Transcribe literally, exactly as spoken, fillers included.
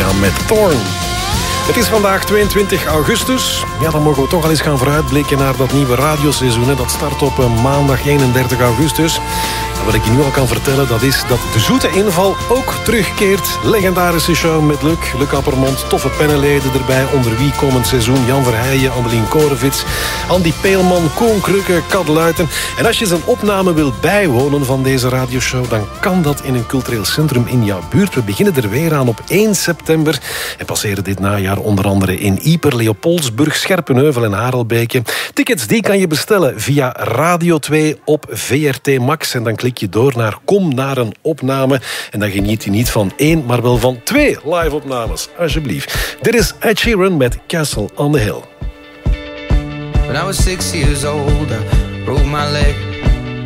gaan met Thorn. Het is vandaag tweeëntwintig augustus. Ja, dan mogen we toch al eens gaan vooruitblikken naar dat nieuwe radioseizoen. Dat start op maandag eenendertig augustus. En wat ik je nu al kan vertellen, dat is dat de zoete inval ook terugkeert. Legendarische show met Luc, Luc Appermond, toffe panelleden erbij. Onder wie komend seizoen Jan Verheijen, Annelien Korevits, Andy Peelman, Koen Krukke, Kat Luiten. En als je zijn opname wil bijwonen van deze radioshow, dan kan dat in een cultureel centrum in jouw buurt. We beginnen er weer aan op één september en passeren dit najaar onder andere in Ieper, Leopoldsburg, Scherpenheuvel en Harelbeke. Tickets die kan je bestellen via Radio twee op V R T Max. En dan klik je door naar Kom naar een opname. En dan geniet je niet van één, maar wel van twee live-opnames. Alsjeblieft. Dit is Ed Sheeran met Castle on the Hill. When I was six years old, I broke my leg.